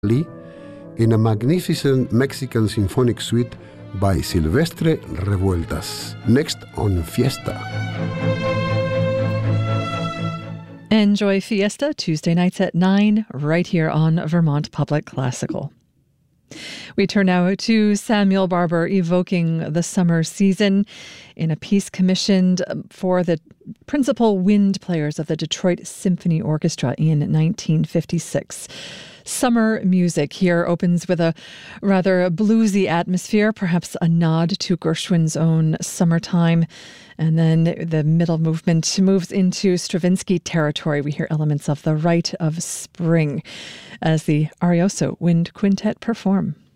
Lee in a magnificent Mexican symphonic suite by Silvestre Revueltas, next on Fiesta. Enjoy Fiesta Tuesday nights at 9 right here on Vermont Public Classical. We turn now to Samuel Barber evoking the summer season in a piece commissioned for the principal wind players of the Detroit Symphony Orchestra in 1956. Summer music here opens with a rather bluesy atmosphere, perhaps a nod to Gershwin's own Summertime. And then the middle movement moves into Stravinsky territory. We hear elements of The Rite of Spring as the Arioso Wind Quintet perform.